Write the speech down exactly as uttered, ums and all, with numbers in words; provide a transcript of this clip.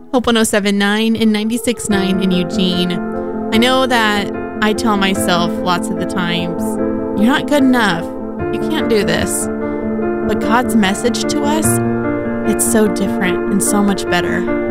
Hope one oh seven point nine and ninety-six point nine in Eugene. I know that I tell myself lots of the times, you're not good enough. You can't do this. But God's message to us, it's so different and so much better.